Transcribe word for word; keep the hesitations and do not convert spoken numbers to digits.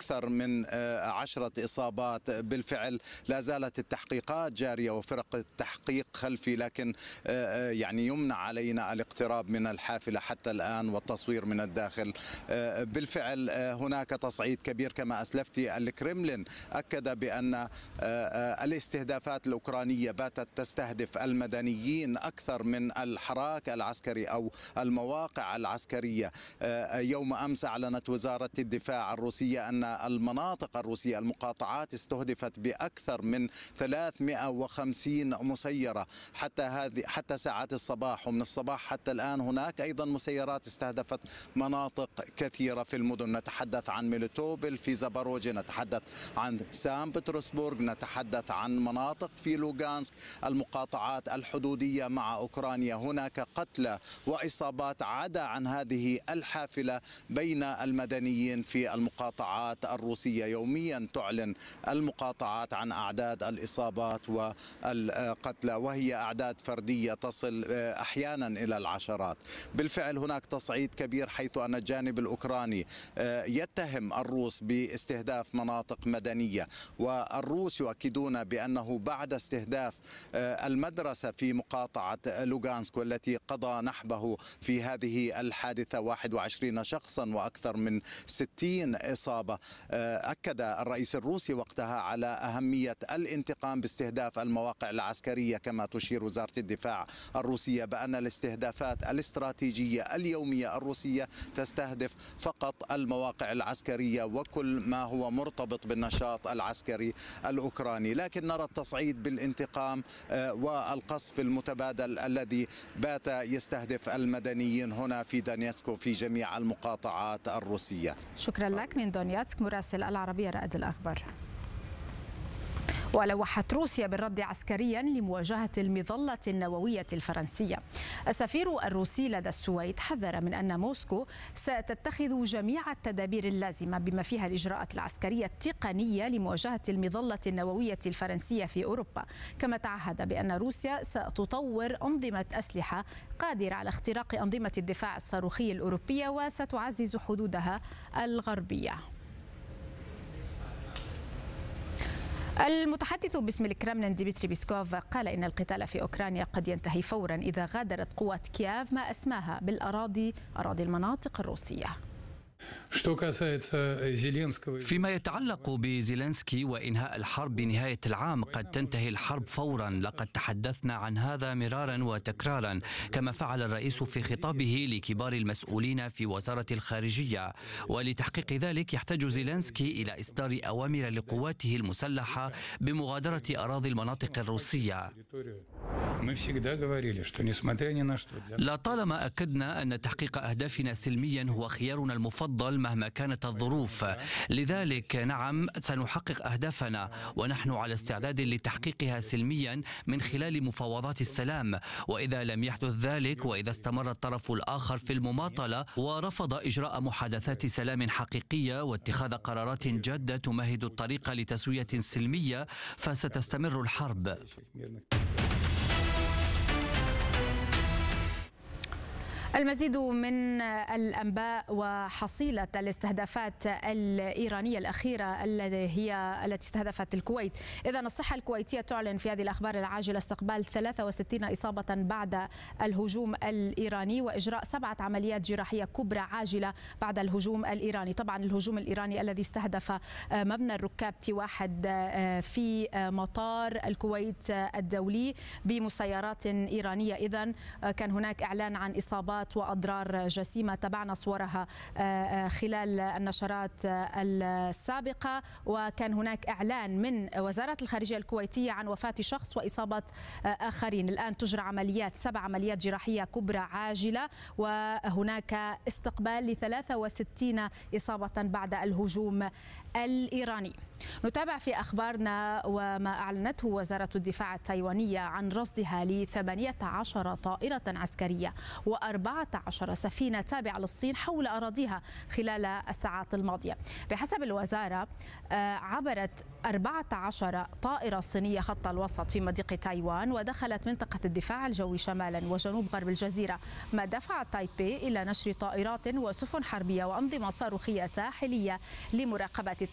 أكثر من عشرة إصابات. بالفعل لا زالت التحقيقات جارية وفرق التحقيق خلفي، لكن يعني يمنع علينا الاقتراب من الحافلة حتى الآن والتصوير من الداخل. بالفعل هناك تصعيد كبير كما أسلفت. الكرملين أكد بأن الاستهدافات الأوكرانية باتت تستهدف المدنيين أكثر من الحراك العسكري أو المواقع العسكرية. يوم أمس أعلنت وزارة الدفاع الروسية أن المناطق الروسية المقاطعات استهدفت بأكثر من ثلاثمئة وخمسين مسيرة حتى هذه حتى ساعات الصباح، ومن الصباح حتى الآن هناك أيضا مسيرات استهدفت مناطق كثيرة في المدن. نتحدث عن ميليتوبل في زاباروجيا، نتحدث عن سان بطرسبورغ، نتحدث عن مناطق في لوغانسك، المقاطعات الحدودية مع أوكرانيا. هناك قتلى وإصابات عدا عن هذه الحافلة بين المدنيين في المقاطعات الروسية. يوميا تعلن المقاطعات عن أعداد الإصابات والقتلى، وهي أعداد فردية تصل أحيانا إلى العشرات. بالفعل هناك تصعيد كبير، حيث أن الجانب الأوكراني يتهم الروس باستهداف مناطق مدنية، والروس يؤكدون بأنه بعد استهداف المدرسة في مقاطعة لوغانسك والتي قضى نحبه في هذه الحادثة واحد وعشرين شخصا وأكثر من ستين إصابة، أكد الرئيس الروسي وقتها على أهمية الانتقام باستهداف المواقع العسكرية. كما تشير وزارة الدفاع الروسية بأن الاستهدافات الاستراتيجية اليومية الروسية تستهدف فقط المواقع العسكرية وكل ما هو مرتبط بالنشاط العسكري الأوكراني. لكن نرى التصعيد بالانتقام والقصف المتبادل الذي بات يستهدف المدنيين هنا في دونيتسك وفي جميع المقاطعات الروسية. شكرا لك من دونيتسك مراسل العربية رائد الأخبار. ولوحت روسيا بالرد عسكريا لمواجهة المظلة النووية الفرنسية. السفير الروسي لدى السويد حذر من أن موسكو ستتخذ جميع التدابير اللازمة بما فيها الإجراءات العسكرية التقنية لمواجهة المظلة النووية الفرنسية في أوروبا، كما تعهد بأن روسيا ستطور أنظمة أسلحة قادرة على اختراق أنظمة الدفاع الصاروخي الأوروبية وستعزز حدودها الغربية. المتحدث باسم الكرملين ديمتري بيسكوف قال إن القتال في أوكرانيا قد ينتهي فورا إذا غادرت قوات كييف ما أسماها بالأراضي أراضي المناطق الروسية. فيما يتعلق بزيلينسكي وإنهاء الحرب بنهاية العام، قد تنتهي الحرب فورا. لقد تحدثنا عن هذا مرارا وتكرارا، كما فعل الرئيس في خطابه لكبار المسؤولين في وزارة الخارجية. ولتحقيق ذلك يحتاج زيلينسكي إلى إصدار أوامر لقواته المسلحة بمغادرة أراضي المناطق الروسية. لطالما أكدنا أن تحقيق أهدافنا سلميا هو خيارنا المفضل مهما كانت الظروف. لذلك نعم سنحقق أهدافنا، ونحن على استعداد لتحقيقها سلميا من خلال مفاوضات السلام. وإذا لم يحدث ذلك، وإذا استمر الطرف الآخر في المماطلة ورفض إجراء محادثات سلام حقيقية واتخاذ قرارات جادة تمهد الطريق لتسوية سلمية، فستستمر الحرب. المزيد من الأنباء وحصيلة الاستهدافات الإيرانية الأخيرة التي هي التي استهدفت الكويت. إذن الصحة الكويتية تعلن في هذه الأخبار العاجلة استقبال ثلاثة وستين إصابة بعد الهجوم الإيراني وإجراء سبعة عمليات جراحية كبرى عاجلة بعد الهجوم الإيراني. طبعا الهجوم الإيراني الذي استهدف مبنى الركاب تي واحد في مطار الكويت الدولي بمسيرات إيرانية. إذن كان هناك إعلان عن إصابات وأضرار جسيمة، تابعنا صورها خلال النشرات السابقة، وكان هناك إعلان من وزارة الخارجية الكويتية عن وفاة شخص وإصابة آخرين. الآن تجرى عمليات سبع عمليات جراحية كبرى عاجلة، وهناك استقبال لثلاثة وستين إصابة بعد الهجوم الإيراني. نتابع في أخبارنا وما أعلنته وزارة الدفاع التايوانية عن رصدها لثمانية عشر طائرة عسكرية وأربعة عشر سفينة تابعة للصين حول أراضيها خلال الساعات الماضية. بحسب الوزارة عبرت أربعة عشر طائرة صينية خط الوسط في مضيق تايوان ودخلت منطقة الدفاع الجوي شمالا وجنوب غرب الجزيرة، ما دفع تايبي إلى نشر طائرات وسفن حربية وأنظمة صاروخية ساحلية لمراقبة